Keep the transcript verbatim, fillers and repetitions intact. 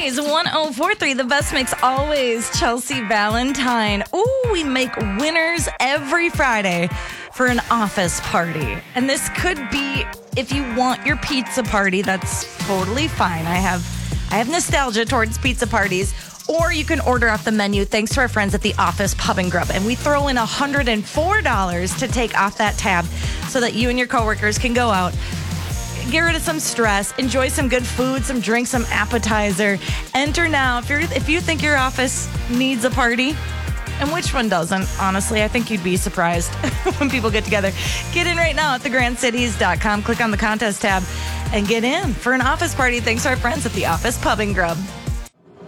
Blaze one oh four point three, the best mix always. Chelsea Valentine. Ooh, we make winners every Friday for an office party. And this could be, if you want your pizza party, that's totally fine. I have I have nostalgia towards pizza parties. Or you can order off the menu thanks to our friends at the Office Pub and Grub. And we throw in one hundred four dollars to take off that tab so that you and your coworkers can go out, get rid of some stress, enjoy some good food, some drinks, some appetizer. Enter now if you're if you think your office needs a party. And which one doesn't? Honestly, I think you'd be surprised when people get together. Get in right now at the grand cities dot com. Click on the contest tab and get in for an office party thanks to our friends at the Office Pub and Grub.